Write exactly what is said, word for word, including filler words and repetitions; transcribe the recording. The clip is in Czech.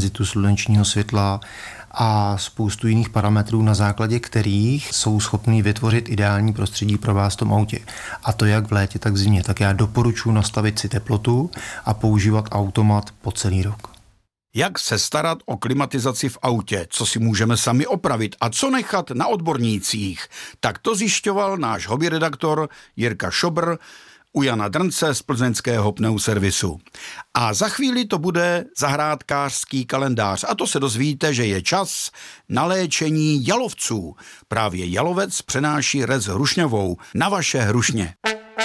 intenzitu slunečního světla a spoustu jiných parametrů, na základě kterých jsou schopní vytvořit ideální prostředí pro vás v tom autě. A to jak v létě, tak v zimě. Tak já doporučuji nastavit si teplotu a používat automat po celý rok. Jak se starat o klimatizaci v autě, co si můžeme sami opravit a co nechat na odbornících, tak to zjišťoval náš hobbyredaktor Jirka Šobr u Jana Drnce z plzeňského pneuservisu. A za chvíli to bude zahrádkářský kalendář a to se dozvíte, že je čas na léčení jalovců. Právě jalovec přenáší rez hrušňovou na vaše hrušně.